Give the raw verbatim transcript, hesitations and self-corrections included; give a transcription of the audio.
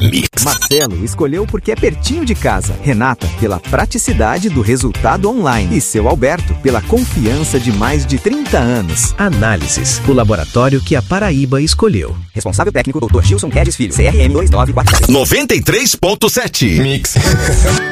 Mix. Marcelo escolheu porque é pertinho de casa. Renata, pela praticidade do resultado online. E seu Alberto, pela confiança de mais de trinta anos. Análises, o laboratório que a Paraíba escolheu. Responsável técnico doutor Gilson Guedes Filho, C R M dois nove quatro três. noventa e três ponto sete. Mix.